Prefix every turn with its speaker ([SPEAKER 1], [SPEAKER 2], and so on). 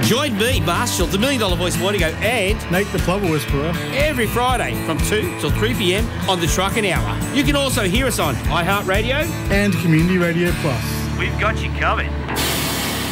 [SPEAKER 1] Join me, Marshall, the $1 Million Voice Morningo, and
[SPEAKER 2] Nate the Plumber Whisperer
[SPEAKER 1] every Friday from 2 till 3 p.m. on the Trucking Hour. You can also hear us on iHeartRadio
[SPEAKER 2] and Community Radio Plus.
[SPEAKER 1] We've got you covered.